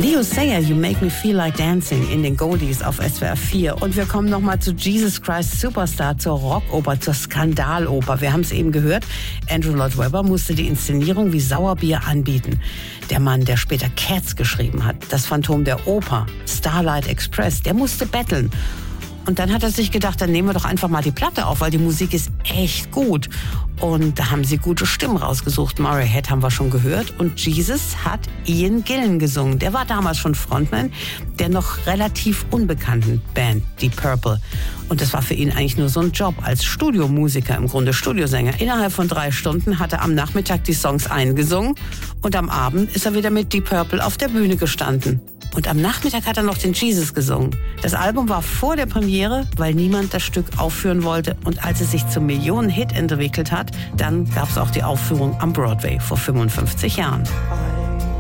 Leo Sayer, You Make Me Feel Like Dancing in den Goldies auf SWR 4. Und wir kommen nochmal zu Jesus Christ Superstar, zur Rockoper, zur Skandaloper. Wir haben es eben gehört, Andrew Lloyd Webber musste die Inszenierung wie Sauerbier anbieten. Der Mann, der später Cats geschrieben hat, das Phantom der Oper, Starlight Express, der musste betteln. Und dann hat er sich gedacht, dann nehmen wir doch einfach mal die Platte auf, weil die Musik ist echt gut. Und da haben sie gute Stimmen rausgesucht. Murray Head haben wir schon gehört. Und Jesus hat Ian Gillan gesungen. Der war damals schon Frontman der noch relativ unbekannten Band Deep Purple. Und das war für ihn eigentlich nur so ein Job als Studiomusiker, im Grunde Studiosänger. Innerhalb von 3 Stunden hat er am Nachmittag die Songs eingesungen. Und am Abend ist er wieder mit Deep Purple auf der Bühne gestanden. Und am Nachmittag hat er noch den Jesus gesungen. Das Album war vor der Premiere, weil niemand das Stück aufführen wollte. Und als es sich zum Millionen-Hit entwickelt hat, dann gab es auch die Aufführung am Broadway vor 55 Jahren.